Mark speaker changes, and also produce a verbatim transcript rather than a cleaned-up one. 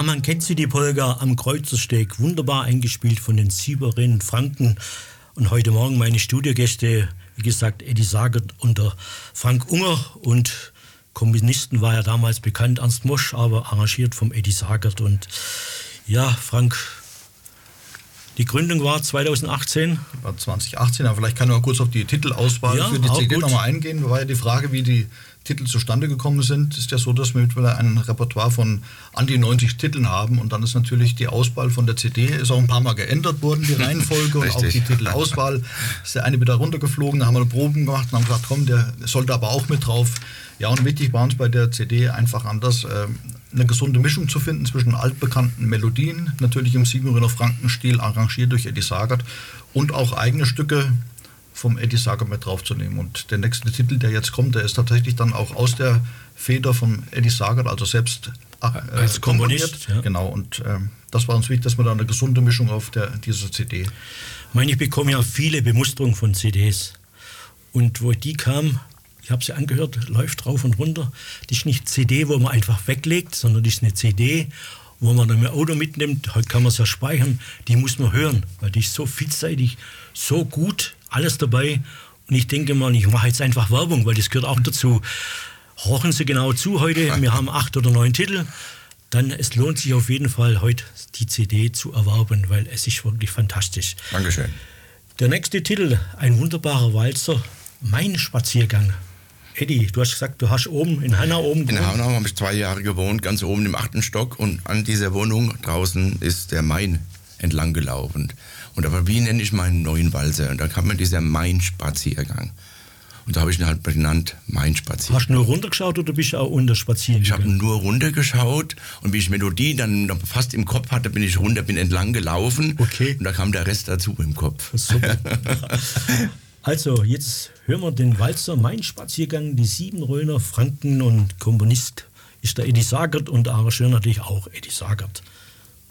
Speaker 1: Ja, man kennt sie, die Polka am Kreuzersteg. Wunderbar eingespielt von den Sieberinnen Franken. Und heute Morgen meine Studiogäste, wie gesagt, Eddie Sagert und der Frank Unger. Und Komponisten war ja damals bekannt, Ernst Mosch, aber arrangiert vom Eddie Sagert. Und ja, Frank, die Gründung war zweitausendachtzehn.
Speaker 2: War zweitausendachtzehn, aber vielleicht kann ich mal kurz auf die Titelauswahl
Speaker 1: ja,
Speaker 2: für die C D
Speaker 1: gut.
Speaker 2: nochmal eingehen. War ja die Frage, wie die Titel zustande gekommen sind. Ist ja so, dass wir mittlerweile ein Repertoire von an die neunzig Titeln haben und dann ist natürlich die Auswahl von der C D ist auch ein paar Mal geändert worden, die Reihenfolge und auch die Titelauswahl. Ist der eine wieder runtergeflogen, da haben wir Proben gemacht und haben gesagt, komm, der sollte aber auch mit drauf. Ja, und wichtig war uns bei der C D einfach anders, äh, eine gesunde Mischung zu finden zwischen altbekannten Melodien, natürlich im Siebenröner Frankenstil arrangiert durch Eddie Sagert und auch eigene Stücke vom Eddie Sagert mit draufzunehmen. Und der nächste Titel, der jetzt kommt, der ist tatsächlich dann auch aus der Feder von Eddie Sagert, also selbst äh,
Speaker 1: als Komponist. Ja.
Speaker 2: Genau, und äh, das war uns wichtig, dass wir da eine gesunde Mischung auf der, dieser C D.
Speaker 1: Ich meine, ich bekomme ja viele Bemusterungen von C Ds. Und wo die kam, ich habe sie angehört, läuft rauf und runter. Das ist nicht C D, wo man einfach weglegt, sondern das ist eine C D, wo man dann im Auto mitnimmt. Heute kann man es ja speichern. Die muss man hören, weil die ist so vielseitig, so gut, alles dabei. Und ich denke mal, ich mache jetzt einfach Werbung, weil das gehört auch dazu. Horchen Sie genau zu heute. Wir haben acht oder neun Titel. Dann es lohnt sich auf jeden Fall, heute die C D zu erwerben, weil es ist wirklich fantastisch.
Speaker 3: Dankeschön.
Speaker 1: Der nächste Titel, ein wunderbarer Walzer, Mein Spaziergang. Eddie, du hast gesagt, du hast oben in Hanau oben
Speaker 3: gewohnt. In Hanau habe ich zwei Jahre gewohnt, ganz oben im achten Stock. Und an dieser Wohnung draußen ist der Main entlang gelaufen. Und aber wie nenne ich meinen neuen Walzer? Und da kam mir dieser Main-Spaziergang. Und da habe ich ihn halt benannt, Main-Spaziergang.
Speaker 1: Hast du nur runtergeschaut oder bist du auch unter spazieren
Speaker 3: Ich habe
Speaker 1: gegangen?
Speaker 3: nur runtergeschaut und wie ich Melodie dann noch fast im Kopf hatte, bin ich runter, bin entlang gelaufen.
Speaker 1: Okay.
Speaker 3: Und da kam der Rest dazu im Kopf.
Speaker 1: Super. Also, jetzt hören wir den Walzer Mein Spaziergang, die Siebenröner Franken und Komponist ist der Eddie Sagert und Arrangeur natürlich auch Eddie Sagert.